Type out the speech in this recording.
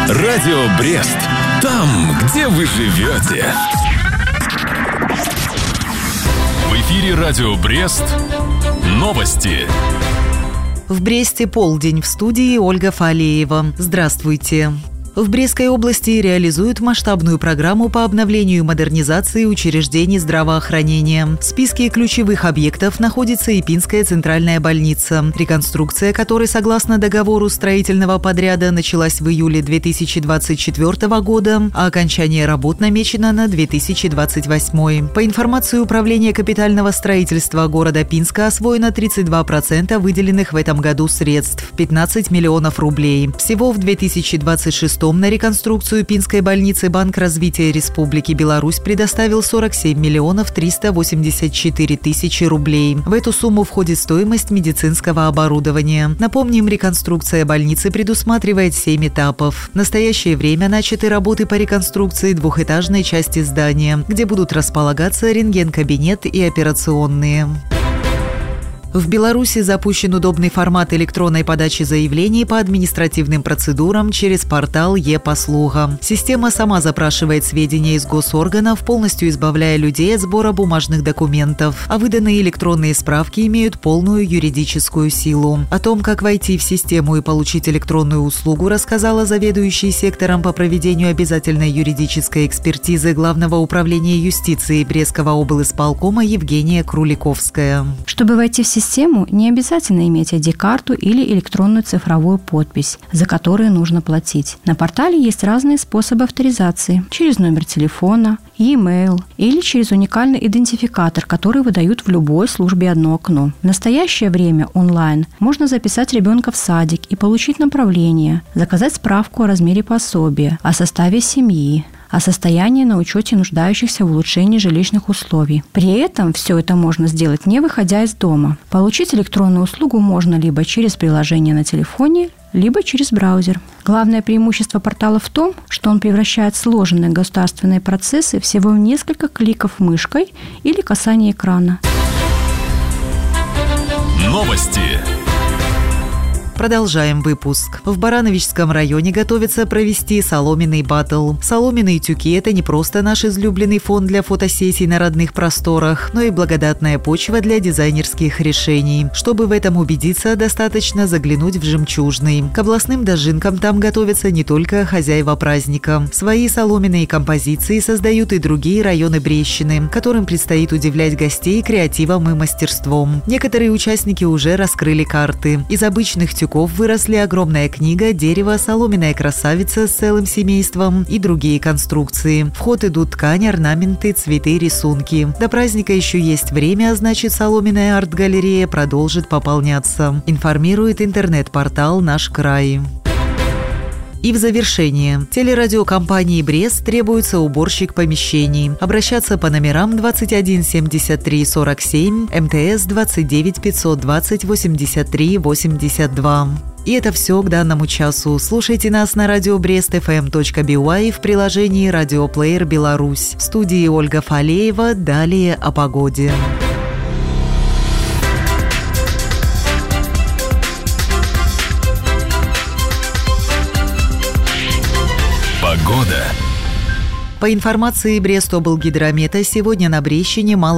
Радио Брест. Там, где вы живете. В эфире Радио Брест. Новости. В Бресте полдень. В студии Ольга Фалеева. Здравствуйте. В Брестской области реализуют масштабную программу по обновлению и модернизации учреждений здравоохранения. В списке ключевых объектов находится Ипинская центральная больница, реконструкция которой, согласно договору строительного подряда, началась в июле 2024 года, а окончание работ намечено на 2028. По информации Управления капитального строительства города Пинска, освоено 32% выделенных в этом году средств – 15 миллионов рублей. Всего в 2026 на реконструкцию Пинской больницы Банк развития Республики Беларусь предоставил 47 миллионов 384 тысячи рублей. В эту сумму входит стоимость медицинского оборудования. Напомним, реконструкция больницы предусматривает 7 этапов. В настоящее время начаты работы по реконструкции двухэтажной части здания, где будут располагаться рентген-кабинет и операционные. В Беларуси запущен удобный формат электронной подачи заявлений по административным процедурам через портал «Е-послуга». Система сама запрашивает сведения из госорганов, полностью избавляя людей от сбора бумажных документов, а выданные электронные справки имеют полную юридическую силу. О том, как войти в систему и получить электронную услугу, рассказала заведующий сектором по проведению обязательной юридической экспертизы Главного управления юстиции Брестского облисполкома Евгения Круликовская. Чтобы войти в систему, не обязательно иметь ID-карту или электронную цифровую подпись, за которые нужно платить. На портале есть разные способы авторизации: через номер телефона, e-mail или через уникальный идентификатор, который выдают в любой службе одно окно. В настоящее время онлайн можно записать ребенка в садик и получить направление, заказать справку о размере пособия, о составе семьи, о состоянии на учете нуждающихся в улучшении жилищных условий. При этом все это можно сделать, не выходя из дома. Получить электронную услугу можно либо через приложение на телефоне, либо через браузер. Главное преимущество портала в том, что он превращает сложные государственные процессы всего в несколько кликов мышкой или касания экрана. Новости. Продолжаем выпуск. В Барановичском районе готовятся провести соломенный баттл. Соломенные тюки – это не просто наш излюбленный фон для фотосессий на родных просторах, но и благодатная почва для дизайнерских решений. Чтобы в этом убедиться, достаточно заглянуть в Жемчужный. К областным дожинкам там готовятся не только хозяева праздника. Свои соломенные композиции создают и другие районы Брестщины, которым предстоит удивлять гостей креативом и мастерством. Некоторые участники уже раскрыли карты. Из обычных тюков выросли огромная книга, дерево, соломенная красавица с целым семейством и другие конструкции. В ход идут ткань, орнаменты, цветы, рисунки. До праздника еще есть время, а значит, соломенная арт-галерея продолжит пополняться, информирует интернет-портал «Наш край». И в завершение. Телерадиокомпании «Брест» требуется уборщик помещений. Обращаться по номерам 21 73 47, МТС 29 520 83 82. И это все к данному часу. Слушайте нас на радио brestfm.by в приложении «Радиоплеер Беларусь». В студии Ольга Фалеева. Далее о погоде. Погода. По информации Брестоблгидромета, сегодня на Брестщине мало